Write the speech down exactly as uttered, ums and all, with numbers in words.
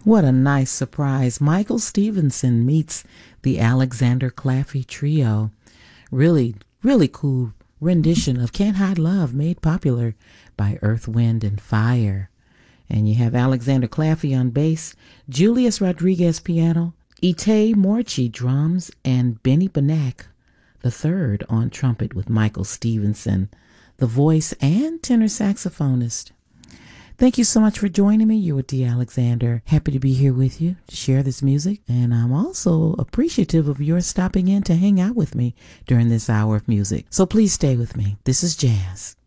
What a nice surprise. Michael Stevenson meets the Alexander Claffey Trio. Really, really cool rendition of Can't Hide Love, made popular by Earth, Wind, and Fire. And you have Alexander Claffey on bass, Julius Rodriguez piano, Itay Morchi drums, and Benny Benack the third on trumpet with Michael Stevenson, the voice and tenor saxophonist. Thank you so much for joining me. You're with Dee Alexander. Happy to be here with you to share this music. And I'm also appreciative of your stopping in to hang out with me during this hour of music. So please stay with me. This is Jazz.